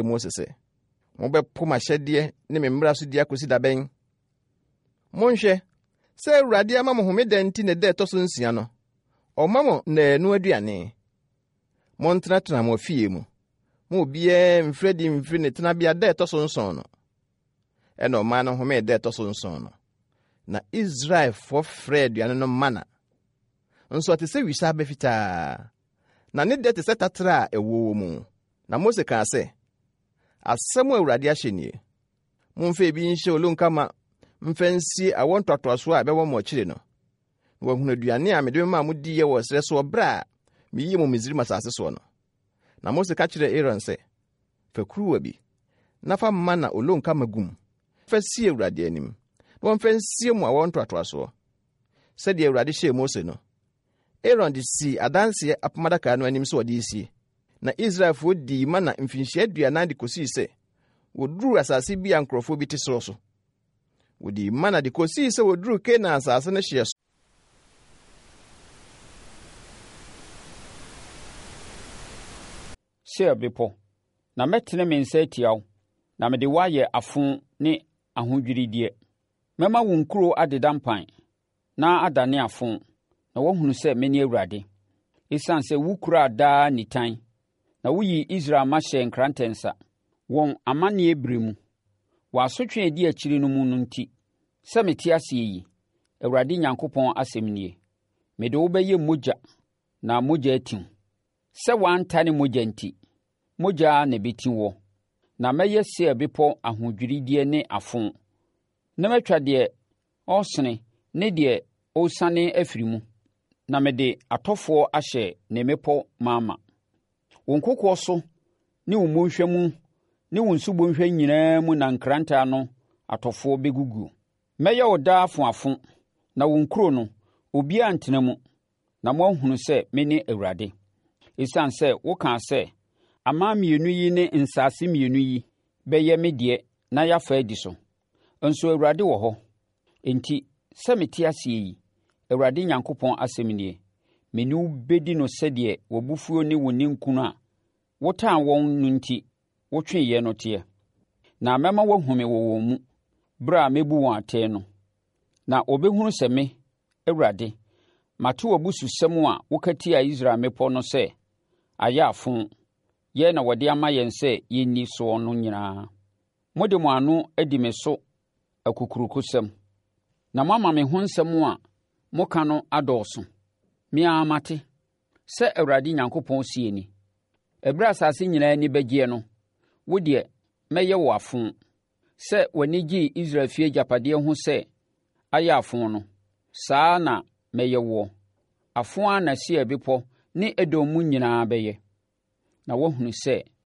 Mose se, "Mobɛpo m'ahyɛdeɛ ne me mmara so di akosi da bɛn? Monhwɛ, sɛ Awurade ama mo homeda nti ne da ɛtɔ so 6 no, ɔma mo nnaanu aduane. Montenatena mo afie mu. Mo obiara mfredi mfiri ne tenabea da ɛtɔ so 7 no." Ɛna ɔman no homee da ɛtɔ so 7 no. Na Israelfoɔ frɛ aduane no mana. Nso ɔte sɛ wisa bɛfitaa. Na ne dɛ te sɛ tatra a ɛwɔ mu. Na Mose kaa sɛ, "Asɛm a Awurade ahyɛ nie. Momfa ebi nhyɛ olonkama mfa nsie awɔ ntoatoasoɔ a ɛbɛwɔ mo akyire no. Na wɔahunu aduane a mede maa mo diiɛ wɔ srɛ so ɔbrɛ a meyii mo Misraim asase soɔ no." Na Mose ka kyerɛɛ Aaron sɛ, "Fa kuruwa bi, na fa mana olonkama gum. Fa sie Awurade anim. Na wɔmfa nsie mo awɔ ntoatoasoɔ." Sɛdeɛ Awurade hyɛɛ Mose no, Aaron de sii adanseɛ apam adaka no anim sɛ ɔde sie. Na Israelfoɔ dii mana mfinhyia 40 de kosii sɛ woduruu asase bi a nkurɔfoɔ bi te soro so. Wodii mana de kosii sɛ woduruu Kanaan asase no hyeɛ so. Seir bepɔ, na mɛtene me nsa atia wo, na mede wo ayɛ afo ne ahodwirideɛ. Mɛma wo nkuro adeda mpan, na adane afo, na woahunu sɛ mene Awurade. Esiane sɛ wo kura daa nitan, na woyi Israel ma hyɛ nkrantensa, wɔn amanneɛ bere mu, wɔ asotwe a ɛdi akyiri no mu no nti, sɛ mete ase yi, Awurade Nyankopɔn asɛm nie. Mede wo bɛyɛ mogya, na mogya atim. Sɛ woantane mogya nti, mogya na ɛbɛtim wɔ. Na mɛyɛ Seir bepɔ ahodwirideɛ ne afo, na mɛtwa deɛ ɔsene ne deɛ ɔsane afiri mu, na mede atɔfoɔ ahyɛ ne mmepɔ maama. Wo nkokoɔ so ne wo mmɔnhwa mu ne wo nsubɔnhwa nyinaa mu na nkrantaa no atɔfoɔ bɛgugu. Mɛyɛ wo daa afoafo, na wo nkuro no, obiara ntena mu, na moahunu sɛ mene Awurade. Esiane sɛ wokaa sɛ, aman 2 yi ne nsase 2 yi bɛyɛ me deɛ na yɛafa adi so. Nso Awurade wɔ hɔ. Enti, sɛ mete ase yi, Awurade Nyankopɔn asɛm nie, me ne wo bɛdi no sɛdeɛ w'abufuo ne wo ninkunu a wotaa wɔn no nti wotweeɛ no teɛ. Na mɛma woahome wɔ wɔn mu berɛ a mɛbu wɔn atɛn no. Na wɔbɛhunu sɛ me, Awurade, mate w'abususɛm a wokatia Israel mmepɔ no sɛ, ayɛ afo, yɛn na wɔde ama yɛn sɛ yɛnni soɔ no nyinaa. Mode mo ano adi me so akukurukosɛm, na moama me ho nsɛm a moka no adɔɔso. Me ara mate sɛ Awurade Nyankopɔn sie ni. Ɛberɛ asase nyinaa ani bɛgyeɛ no, wo deɛ mɛyɛ wo afo. Sɛ w'ani gyee Israel fie agyapadeɛ ho sɛ ayɛ afo no, saa na mɛyɛ woɔ. Afo a na Seir bepɔ ne Edom mu nyinaa bɛyɛ. Na woahunu sɛ